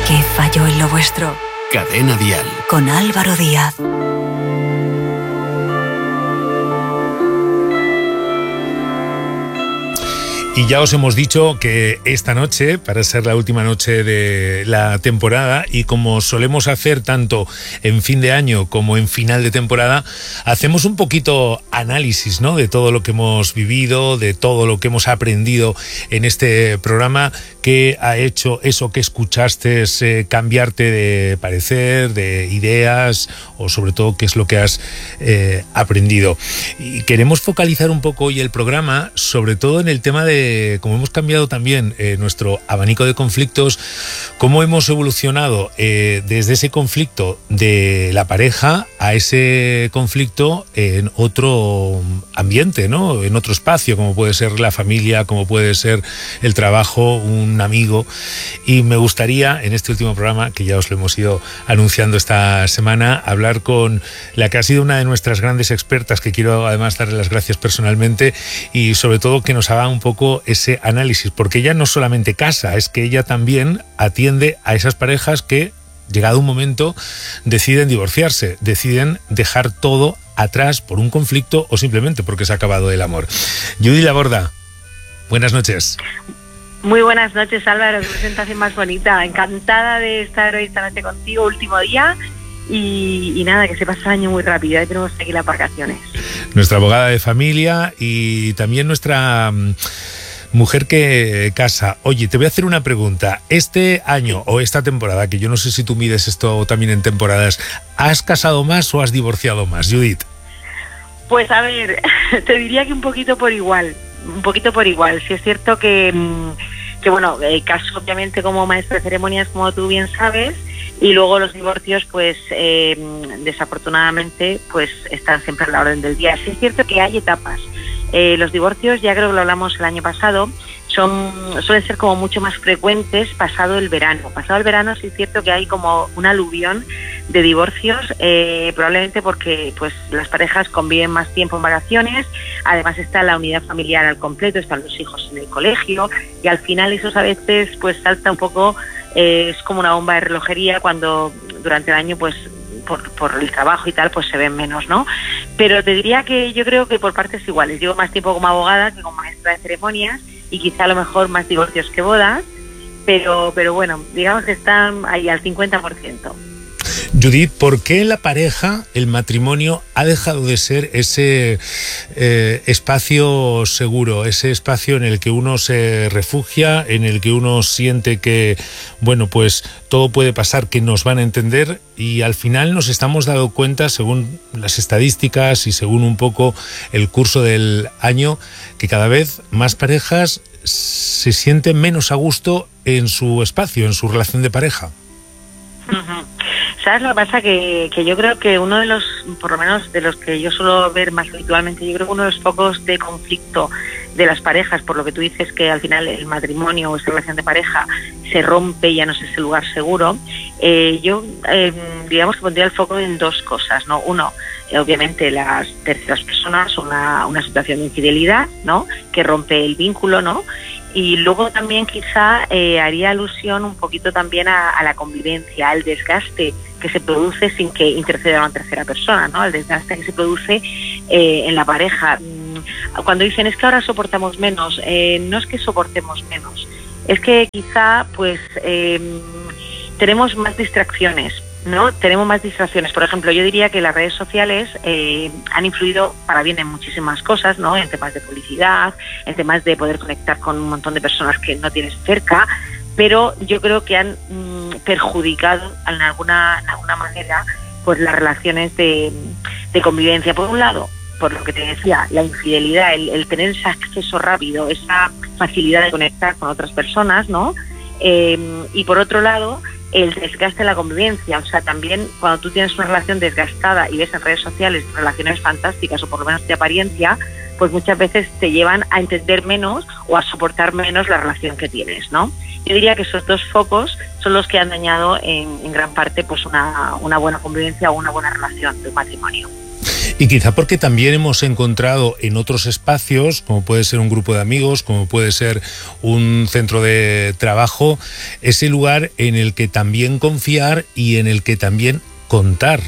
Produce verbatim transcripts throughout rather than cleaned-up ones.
¿Qué falló en lo vuestro? Cadena Dial. Con Álvaro Díaz. Y ya os hemos dicho que esta noche, para ser la última noche de la temporada, y como solemos hacer tanto en fin de año como en final de temporada, hacemos un poquito análisis, ¿no?, de todo lo que hemos vivido, de todo lo que hemos aprendido en este programa, que ha hecho eso que escuchaste, eh, cambiarte de parecer, de ideas, o sobre todo qué es lo que has eh, aprendido. Y queremos focalizar un poco hoy el programa, sobre todo en el tema de como hemos cambiado también eh, nuestro abanico de conflictos, cómo hemos evolucionado eh, desde ese conflicto de la pareja a ese conflicto en otro ambiente, ¿no?, en otro espacio, como puede ser la familia, como puede ser el trabajo, un amigo. Y me gustaría, en este último programa, que ya os lo hemos ido anunciando esta semana, hablar con la que ha sido una de nuestras grandes expertas, que quiero además darle las gracias personalmente, y sobre todo que nos haga un poco ese análisis, porque ella no solamente casa, es que ella también atiende a esas parejas que, llegado un momento, deciden divorciarse, deciden dejar todo atrás por un conflicto o simplemente porque se ha acabado el amor. Judy Laborda, buenas noches. Muy buenas noches, Álvaro, qué presentación más bonita. Encantada de estar hoy esta noche contigo, último día. Y, y nada, que se pasa el año muy rápido, ahí tenemos aquí las vacaciones. Nuestra abogada de familia y también nuestra mujer que casa. Oye, te voy a hacer una pregunta. Este año o esta temporada, que yo no sé si tú mides esto también en temporadas, ¿has casado más o has divorciado más, Judith? Pues a ver, te diría que un poquito por igual, un poquito por igual. Sí es cierto que, que bueno, eh, caso obviamente como maestra de ceremonias, como tú bien sabes, y luego los divorcios, pues eh, desafortunadamente, pues están siempre a la orden del día. Sí es cierto que hay etapas. Eh, los divorcios, ya creo que lo hablamos el año pasado, son suelen ser como mucho más frecuentes pasado el verano. Pasado el verano sí es cierto que hay como un aluvión de divorcios, eh, probablemente porque pues las parejas conviven más tiempo en vacaciones, además está la unidad familiar al completo, están los hijos en el colegio, y al final eso a veces pues salta un poco, eh, es como una bomba de relojería cuando durante el año pues Por, por el trabajo y tal, pues se ven menos, ¿no? Pero te diría que yo creo que por partes iguales. Llevo más tiempo como abogada que como maestra de ceremonias y quizá a lo mejor más divorcios que bodas, pero, pero bueno, digamos que están ahí al cincuenta por ciento. Judith, ¿por qué la pareja, el matrimonio, ha dejado de ser ese eh, espacio seguro, ese espacio en el que uno se refugia, en el que uno siente que, bueno, pues todo puede pasar, que nos van a entender, y al final nos estamos dando cuenta, según las estadísticas y según un poco el curso del año, que cada vez más parejas se sienten menos a gusto en su espacio, en su relación de pareja? Uh-huh. ¿Sabes lo que pasa? Que, que yo creo que uno de los, por lo menos de los que yo suelo ver más habitualmente, yo creo que uno de los focos de conflicto de las parejas, por lo que tú dices que al final el matrimonio o esa relación de pareja se rompe y ya no es ese lugar seguro, eh, yo eh, digamos que pondría el foco en dos cosas, ¿no? Uno, eh, obviamente las terceras personas, una, una situación de infidelidad, ¿no?, que rompe el vínculo, ¿no? Y luego también quizá eh, haría alusión un poquito también a, a la convivencia, al desgaste que se produce sin que interceda una tercera persona, ¿no? El desgaste que se produce eh, en la pareja. Cuando dicen es que ahora soportamos menos, eh, no es que soportemos menos, es que quizá pues eh, tenemos más distracciones, ¿no? Tenemos más distracciones. Por ejemplo, yo diría que las redes sociales eh, han influido para bien en muchísimas cosas, ¿no? En temas de publicidad, en temas de poder conectar con un montón de personas que no tienes cerca, pero yo creo que han mmm, perjudicado en alguna, en alguna manera pues las relaciones de, de convivencia. Por un lado, por lo que te decía, la infidelidad, el, el tener ese acceso rápido, esa facilidad de conectar con otras personas, ¿no? Eh, y por otro lado, el desgaste de la convivencia. O sea, también cuando tú tienes una relación desgastada y ves en redes sociales relaciones fantásticas o por lo menos de apariencia, pues muchas veces te llevan a entender menos o a soportar menos la relación que tienes, ¿no? Yo diría que esos dos focos son los que han dañado en, en gran parte pues una, una buena convivencia o una buena relación de un matrimonio. Y quizá porque también hemos encontrado en otros espacios, como puede ser un grupo de amigos, como puede ser un centro de trabajo, ese lugar en el que también confiar y en el que también contar.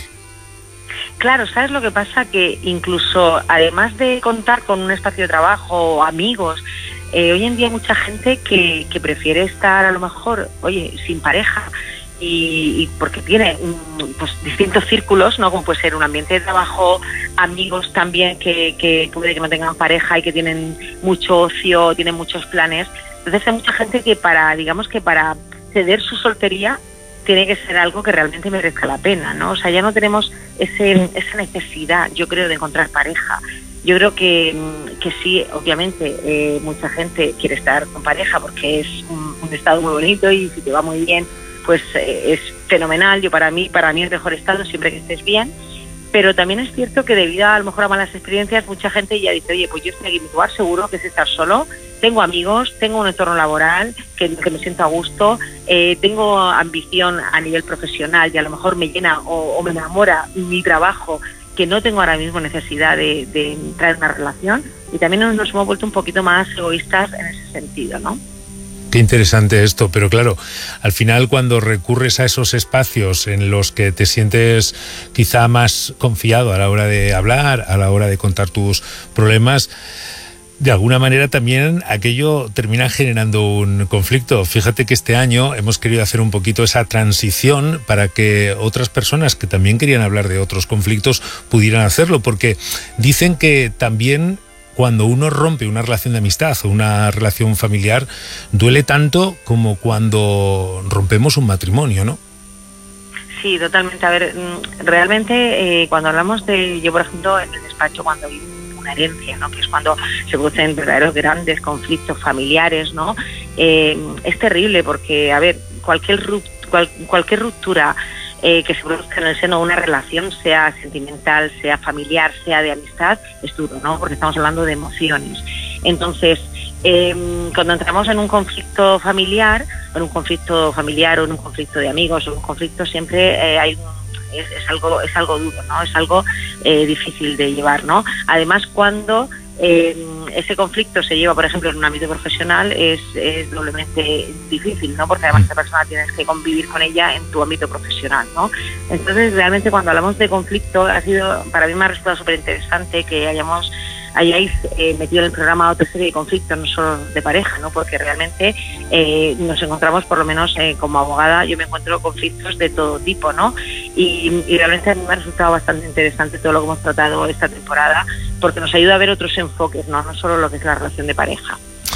Claro, ¿sabes lo que pasa? Que incluso además de contar con un espacio de trabajo o amigos, eh, hoy en día hay mucha gente que, que prefiere estar a lo mejor, oye, sin pareja, y, y porque tiene pues distintos círculos, ¿no? Como puede ser un ambiente de trabajo, amigos también que, que puede que no tengan pareja y que tienen mucho ocio, tienen muchos planes. Entonces hay mucha gente que para, digamos que para ceder su soltería tiene que ser algo que realmente merezca la pena, ¿no? O sea, ya no tenemos ese, esa necesidad, yo creo, de encontrar pareja. Yo creo que, que sí, obviamente, eh, mucha gente quiere estar con pareja porque es un, un estado muy bonito y si te va muy bien, pues eh, es fenomenal. Yo para mí, para mí es mejor estado siempre que estés bien. Pero también es cierto que debido a, a lo mejor a malas experiencias, mucha gente ya dice, oye, pues yo estoy aquí en mi lugar seguro, que es estar solo, tengo amigos, tengo un entorno laboral que, que me siento a gusto, eh, tengo ambición a nivel profesional y a lo mejor me llena o, o me enamora mi trabajo, que no tengo ahora mismo necesidad de, de entrar en una relación, y también nos, nos hemos vuelto un poquito más egoístas en ese sentido, ¿no? Qué interesante esto, pero claro, al final cuando recurres a esos espacios en los que te sientes quizá más confiado a la hora de hablar, a la hora de contar tus problemas, de alguna manera también aquello termina generando un conflicto. Fíjate que este año hemos querido hacer un poquito esa transición para que otras personas que también querían hablar de otros conflictos pudieran hacerlo, porque dicen que también cuando uno rompe una relación de amistad o una relación familiar, duele tanto como cuando rompemos un matrimonio, ¿no? Sí, totalmente. A ver, realmente eh, cuando hablamos de, yo por ejemplo en el despacho cuando hay una herencia, ¿no? Que es cuando se producen verdaderos grandes conflictos familiares, ¿no? Eh, es terrible porque, a ver, cualquier, cual, cualquier ruptura Eh, que se produzca en el seno de una relación, sea sentimental, sea familiar, sea de amistad, es duro, ¿no? Porque estamos hablando de emociones. Entonces, eh, cuando entramos en un conflicto familiar, en un conflicto familiar o en un conflicto de amigos o en un conflicto, siempre eh, hay un, es, es algo es algo duro, ¿no? Es algo eh, difícil de llevar, ¿no? Además, cuando Eh, ese conflicto se lleva, por ejemplo, en un ámbito profesional, es, es doblemente difícil, ¿no? Porque además esa persona tienes que convivir con ella en tu ámbito profesional, ¿no? Entonces, realmente cuando hablamos de conflicto, ha sido, para mí me ha resultado súper interesante que hayamos hayáis eh, metido en el programa otra serie de conflictos, no solo de pareja, ¿no? Porque realmente eh, nos encontramos, por lo menos eh, como abogada, yo me encuentro conflictos de todo tipo, ¿no? Y, y realmente a mí me ha resultado bastante interesante todo lo que hemos tratado esta temporada, porque nos ayuda a ver otros enfoques, ¿no? No solo lo que es la relación de pareja.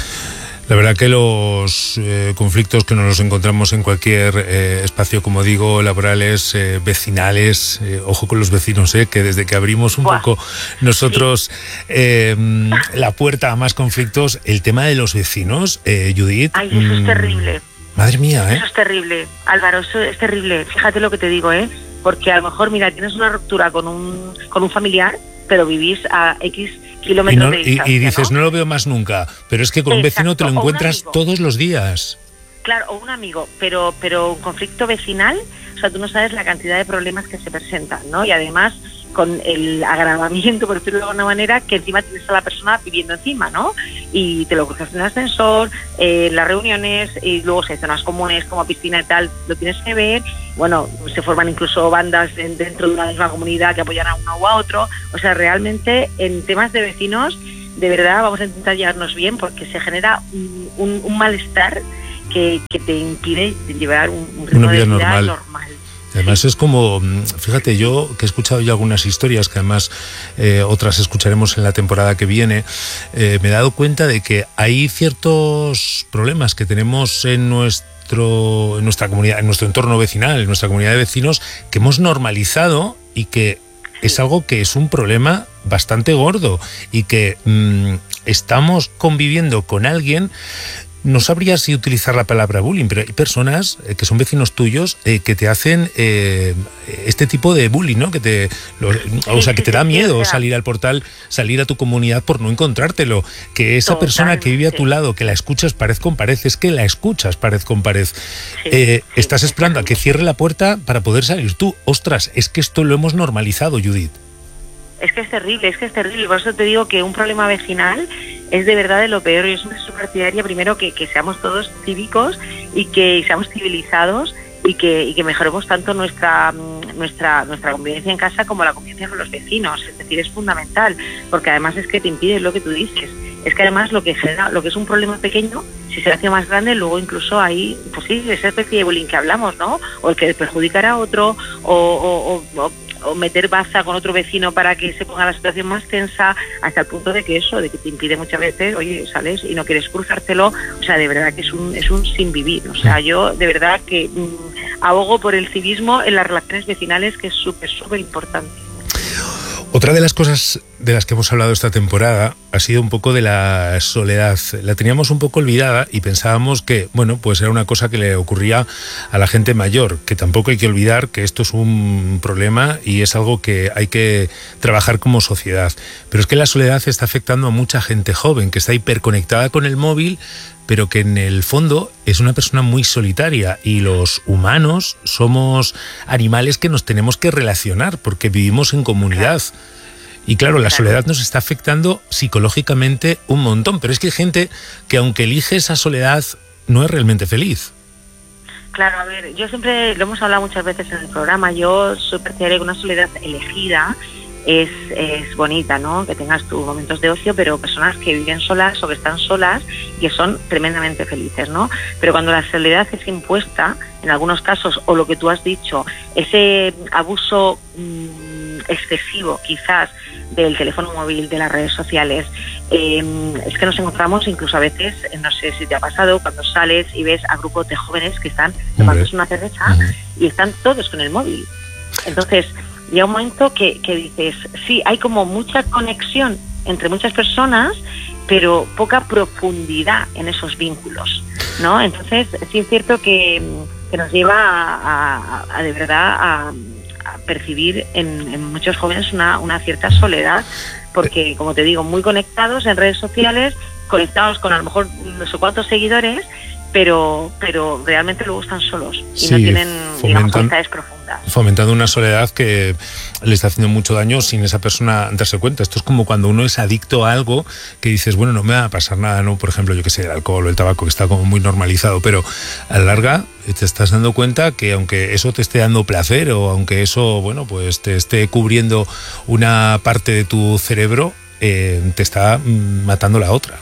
La verdad que los eh, conflictos que nos los encontramos en cualquier eh, espacio, como digo, laborales, eh, vecinales, eh, ojo con los vecinos, eh, que desde que abrimos un Buah. poco nosotros eh, la puerta a más conflictos, el tema de los vecinos, eh, Judith... Ay, eso mmm, es terrible. Madre mía, ¿eh? Eso es terrible, Álvaro, eso es terrible. Fíjate lo que te digo, ¿eh? Porque a lo mejor, mira, tienes una ruptura con un, con un familiar, pero vivís a X kilómetros y no, de distancia, y, y dices, ¿no? no lo veo más nunca, pero es que con Exacto. un vecino te lo encuentras todos los días. Claro, o un amigo, pero pero un conflicto vecinal, o sea, tú no sabes la cantidad de problemas que se presentan, ¿no? Y además con el agravamiento, por decirlo de alguna manera, que encima tienes a la persona viviendo encima, ¿no? Y te lo cruzas en el ascensor, eh, las reuniones, y luego si hay zonas comunes como piscina y tal, lo tienes que ver. Bueno, se forman incluso bandas dentro de una misma comunidad que apoyan a uno u a otro. O sea, realmente en temas de vecinos, de verdad vamos a intentar llevarnos bien, porque se genera un, un, un malestar que, que te impide llevar un, un ritmo de vida normal. normal. Además es como, fíjate, yo que he escuchado ya algunas historias, que además eh, otras escucharemos en la temporada que viene, eh, me he dado cuenta de que hay ciertos problemas que tenemos en nuestro, en nuestra comunidad, en nuestro entorno vecinal, en nuestra comunidad de vecinos, que hemos normalizado y que es algo que es un problema bastante gordo y que mmm, estamos conviviendo con alguien. No sabría si utilizar la palabra bullying, pero hay personas eh, que son vecinos tuyos eh, que te hacen eh, este tipo de bullying, ¿no? Que te, lo, o sea, que te da miedo salir al portal, salir a tu comunidad por no encontrártelo. Que esa persona que vive a tu lado, que la escuchas pared con pared, es que la escuchas pared con pared. Eh, estás esperando a que cierre la puerta para poder salir tú. Ostras, es que esto lo hemos normalizado, Judith. Es que es terrible, es que es terrible. Por eso te digo que un problema vecinal es de verdad de lo peor. Yo soy súper partidaria, primero, que, que seamos todos cívicos y que seamos civilizados y que, y que mejoremos tanto nuestra, nuestra, nuestra convivencia en casa como la convivencia con los vecinos. Es decir, es fundamental, porque además es que te impide lo que tú dices. Es que además lo que genera, lo que es un problema pequeño, si se hace más grande, luego incluso hay, pues sí, esa especie de bullying que hablamos, ¿no? O el que perjudicar a otro, o, o, o, o meter baza con otro vecino para que se ponga la situación más tensa, hasta el punto de que eso, de que te impide muchas veces, oye, sales y no quieres cruzártelo. O sea, de verdad que es un, es un sin vivir. O sea, yo de verdad que mmm, abogo por el civismo en las relaciones vecinales, que es súper, súper importante. Otra de las cosas de las que hemos hablado esta temporada ha sido un poco de la soledad. La teníamos un poco olvidada y pensábamos que, bueno, pues era una cosa que le ocurría a la gente mayor, que tampoco hay que olvidar que esto es un problema y es algo que hay que trabajar como sociedad. Pero es que la soledad está afectando a mucha gente joven, que está hiperconectada con el móvil, pero que en el fondo es una persona muy solitaria, y los humanos somos animales que nos tenemos que relacionar porque vivimos en comunidad. Y claro, la soledad nos está afectando psicológicamente un montón, pero es que hay gente que, aunque elige esa soledad, no es realmente feliz. Claro, a ver, yo siempre, lo hemos hablado muchas veces en el programa, yo soy partidaria de una soledad elegida es, es bonita, ¿no? Que tengas tus momentos de ocio, pero personas que viven solas o que están solas y que son tremendamente felices, ¿no? Pero cuando la soledad es impuesta, en algunos casos, o lo que tú has dicho, ese abuso mmm, excesivo quizás del teléfono móvil, de las redes sociales, eh, es que nos encontramos incluso a veces, no sé si te ha pasado, cuando sales y ves a grupos de jóvenes que están tomándose una cerveza uh-huh. y están todos con el móvil. Entonces, llega un momento que, que dices, sí, hay como mucha conexión entre muchas personas, pero poca profundidad en esos vínculos, ¿no? Entonces, sí es cierto que, que nos lleva a, a, a de verdad a, a percibir en, en muchos jóvenes una, una cierta soledad, porque, como te digo, muy conectados en redes sociales, conectados con a lo mejor no sé cuántos seguidores, pero pero realmente luego están solos y sí, no tienen, digamos, amistades profundas. Fomentando una soledad que le está haciendo mucho daño sin esa persona darse cuenta. Esto es como cuando uno es adicto a algo que dices, bueno, no me va a pasar nada, ¿no? Por ejemplo, yo que sé, el alcohol o el tabaco, que está como muy normalizado, pero a la larga te estás dando cuenta que aunque eso te esté dando placer o aunque eso, bueno, pues te esté cubriendo una parte de tu cerebro, eh, te está matando la otra.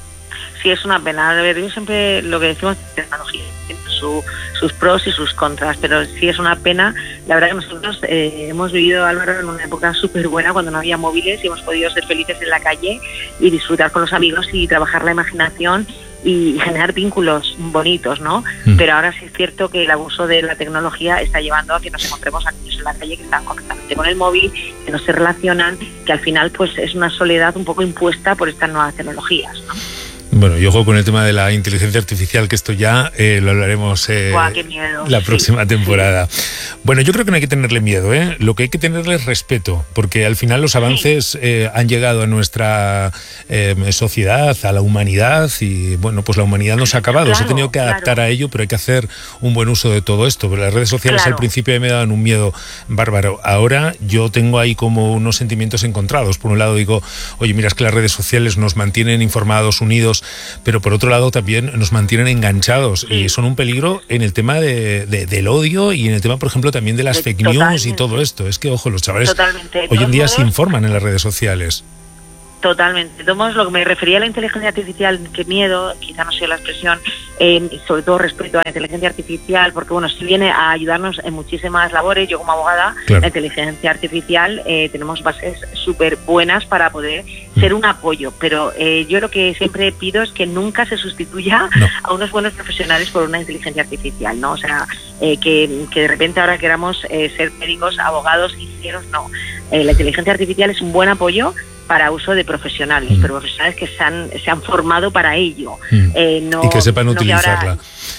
Sí, es una pena. A ver, yo siempre lo que decimos es tecnología, tiene su, sus pros y sus contras, pero sí es una pena. La verdad que nosotros eh, hemos vivido, Álvaro, en una época súper buena cuando no había móviles y hemos podido ser felices en la calle y disfrutar con los amigos y trabajar la imaginación y generar vínculos bonitos, ¿no? Mm. Pero ahora sí es cierto que el abuso de la tecnología está llevando a que nos encontremos a niños en la calle que están completamente con el móvil, que no se relacionan, que al final pues es una soledad un poco impuesta por estas nuevas tecnologías, ¿no? Bueno, y ojo con el tema de la inteligencia artificial, que esto ya eh, lo hablaremos eh, Buah, qué miedo. la próxima sí, temporada. Sí. Bueno, yo creo que no hay que tenerle miedo, ¿eh? Lo que hay que tenerle es respeto, porque al final los avances sí. eh, han llegado a nuestra eh, sociedad, a la humanidad, y bueno, pues la humanidad no se ha acabado, claro, se ha tenido que adaptar claro. a ello, pero hay que hacer un buen uso de todo esto. Pero las redes sociales claro. al principio me daban un miedo bárbaro. Ahora yo tengo ahí como unos sentimientos encontrados. Por un lado digo, oye, mira, es que las redes sociales nos mantienen informados, unidos, pero por otro lado también nos mantienen enganchados sí. y son un peligro en el tema de, de, del odio y en el tema, por ejemplo, también de las fake Totalmente. news y todo esto. Es que, ojo, los chavales Totalmente. hoy en día modos, se informan en las redes sociales. Totalmente. De todos modos, lo que me refería a la inteligencia artificial, que miedo, quizá no sea la expresión, eh, sobre todo respeto a la inteligencia artificial, porque bueno, si viene a ayudarnos en muchísimas labores, yo como abogada, claro. la inteligencia artificial eh, tenemos bases súper buenas para poder mm. ser un apoyo, pero eh, yo lo que siempre pido es que nunca se sustituya no. a unos buenos profesionales por una inteligencia artificial, ¿no? O sea, eh, que, que de repente ahora queramos eh, ser médicos, abogados, ingenieros, no. Eh, la inteligencia artificial es un buen apoyo para uso de profesionales, mm. pero profesionales que se han, se han formado para ello. Mm. Eh, no, y que sepan no utilizarla. Que ahora,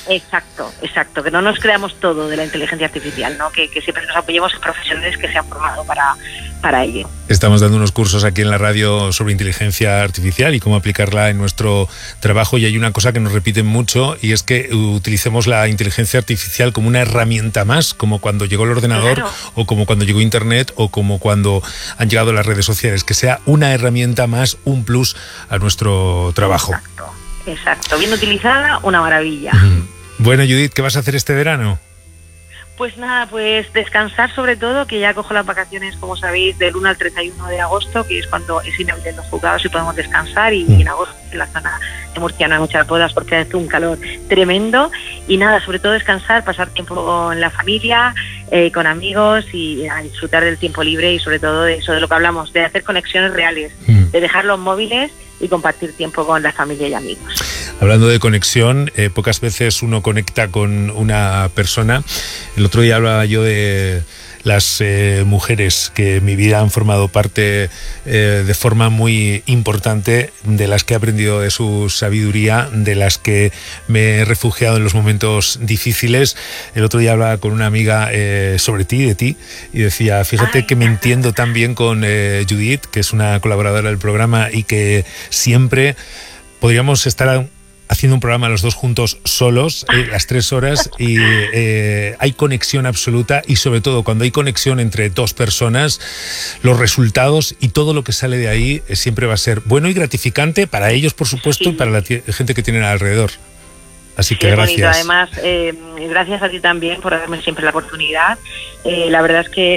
Exacto, exacto, que no nos creamos todo de la inteligencia artificial, ¿no? Que, que siempre nos apoyemos en profesionales que se han formado para, para ello. Estamos dando unos cursos aquí en la radio sobre inteligencia artificial y cómo aplicarla en nuestro trabajo, y hay una cosa que nos repiten mucho, y es que utilicemos la inteligencia artificial como una herramienta más, como cuando llegó el ordenador, claro, o como cuando llegó Internet, o como cuando han llegado las redes sociales, que sea una herramienta más, un plus a nuestro trabajo. Exacto, exacto. Bien utilizada, una maravilla. Mm. Bueno, Judith, ¿qué vas a hacer este verano? Pues nada, pues descansar sobre todo, que ya cojo las vacaciones, como sabéis, del uno al treinta y uno de agosto, que es cuando es inhabitual en los juzgados y podemos descansar, y, mm. y en agosto en la zona de Murcia no hay muchas bodas porque hace un calor tremendo, y nada, sobre todo descansar, pasar tiempo con la familia, eh, con amigos, y a disfrutar del tiempo libre, y sobre todo de eso, de lo que hablamos, de hacer conexiones reales, mm. de dejar los móviles y compartir tiempo con la familia y amigos. Hablando de conexión, eh, pocas veces uno conecta con una persona. El otro día hablaba yo de las eh, mujeres que en mi vida han formado parte eh, de forma muy importante, de las que he aprendido de su sabiduría, de las que me he refugiado en los momentos difíciles. El otro día hablaba con una amiga eh, sobre ti, de ti, y decía, fíjate Ay. que me entiendo tan bien con eh, Judith, que es una colaboradora del programa, y que siempre podríamos estar haciendo un programa los dos juntos solos, eh, las tres horas, y eh, hay conexión absoluta, y sobre todo cuando hay conexión entre dos personas, los resultados y todo lo que sale de ahí eh, siempre va a ser bueno y gratificante para ellos, por supuesto, sí. y para la gente que tienen alrededor. Así que sí, gracias. Bonito. Además, eh, gracias a ti también por darme siempre la oportunidad. Eh, la verdad es que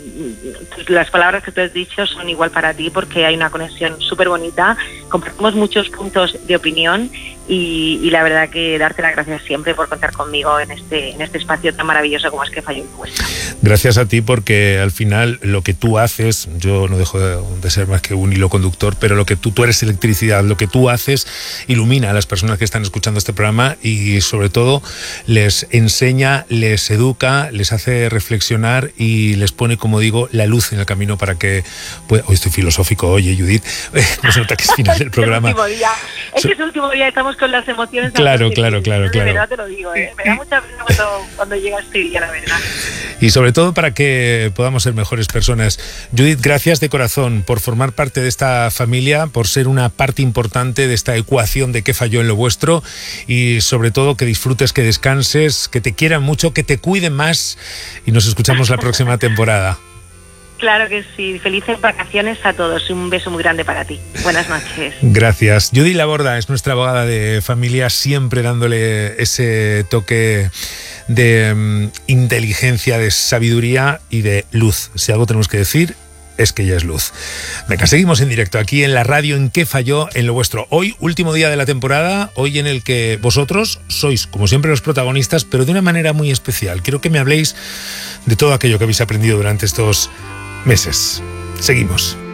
mm, las palabras que tú has dicho son igual para ti, porque hay una conexión súper bonita, compartimos muchos puntos de opinión, y, y la verdad que darte las gracias siempre por contar conmigo en este en este espacio tan maravilloso como es Que Fallo en lo Vuestro. Gracias a ti, porque al final lo que tú haces, yo no dejo de, de ser más que un hilo conductor, pero lo que tú, tú eres electricidad, lo que tú haces ilumina a las personas que están escuchando este programa, y sobre todo les enseña, les educa, les hace reflexionar y les pone, como digo, la luz en el camino para que... Pues, hoy estoy filosófico, oye, Judith, no se nota que es final del programa. Es el último día, es que es el último día, estamos con las emociones. Claro, claro, claro, de claro. De verdad te lo digo, ¿eh? Me da mucha pena cuando, cuando llega este día, la verdad. Y sobre todo para que podamos ser mejores personas. Judith, gracias de corazón por formar parte de esta familia, por ser una parte importante de esta ecuación de Qué Falló en lo Vuestro, y sobre todo que disfrutes, que descanses, que te quieran mucho, que te cuiden más, y nos escuchamos la próxima temporada. Claro que sí. Felices vacaciones a todos. Un beso muy grande para ti. Buenas noches. Gracias. Judith Laborda es nuestra abogada de familia, siempre dándole ese toque de um, inteligencia, de sabiduría y de luz. Si algo tenemos que decir, es que ella es luz. Venga, seguimos en directo aquí en la radio en Qué Falló en lo Vuestro. Hoy, último día de la temporada, hoy en el que vosotros sois, como siempre, los protagonistas, pero de una manera muy especial. Quiero que me habléis de todo aquello que habéis aprendido durante estos meses. Seguimos.